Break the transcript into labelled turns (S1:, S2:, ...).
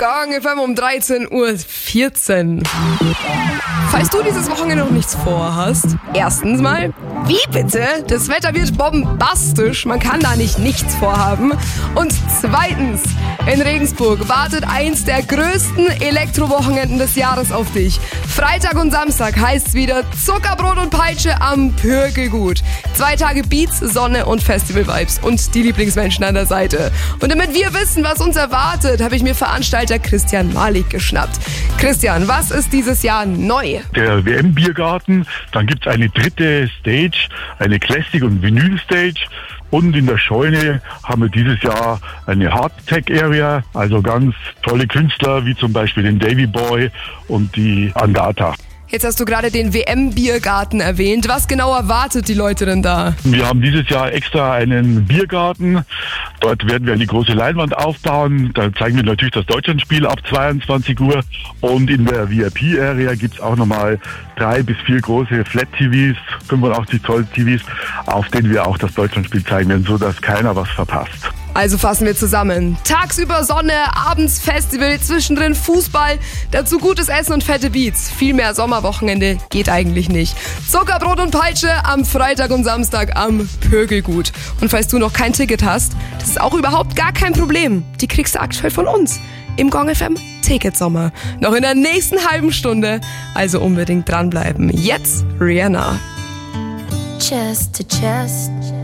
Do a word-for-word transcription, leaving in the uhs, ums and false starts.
S1: Gong F M um dreizehn Uhr vierzehn. Falls du dieses Wochenende noch nichts vorhast, erstens mal, wie bitte? Das Wetter wird bombastisch, man kann da nicht nichts vorhaben. Und zweitens, in Regensburg wartet eins der größten Elektrowochenenden des Jahres auf dich. Freitag und Samstag heißt's wieder Zuckerbrot und Peitsche am Pürgelgut. Zwei Tage Beats, Sonne und Festival-Vibes und die Lieblingsmenschen an der Seite. Und damit wir wissen, was uns erwartet, habe ich mir Veranstalter Christian Malik geschnappt. Christian, was ist dieses Jahr neu?
S2: Der W M-Biergarten, dann gibt's eine dritte Stage, eine Classic- und Vinyl-Stage. Und in der Scheune haben wir dieses Jahr eine Hardtech-Area, also ganz tolle Künstler wie zum Beispiel den Davy Boy und die Angata.
S1: Jetzt hast du gerade den W M-Biergarten erwähnt. Was genau erwartet die Leute denn da?
S2: Wir haben dieses Jahr extra einen Biergarten. Dort werden wir eine große Leinwand aufbauen. Da zeigen wir natürlich das Deutschlandspiel ab zweiundzwanzig Uhr. Und in der V I P-Area gibt's auch nochmal drei bis vier große Flat-T Vs, fünfundachtzig Zoll T Vs, auf denen wir auch das Deutschlandspiel zeigen werden, sodass keiner was verpasst.
S1: Also fassen wir zusammen. Tagsüber Sonne, abends Festival, zwischendrin Fußball, dazu gutes Essen und fette Beats. Viel mehr Sommerwochenende geht eigentlich nicht. Zuckerbrot und Peitsche am Freitag und Samstag am Pürgelgut. Und falls du noch kein Ticket hast, das ist auch überhaupt gar kein Problem. Die kriegst du aktuell von uns im Gong F M Ticketsommer. Noch in der nächsten halben Stunde, also unbedingt dranbleiben. Jetzt Rihanna.
S3: Chest to chest.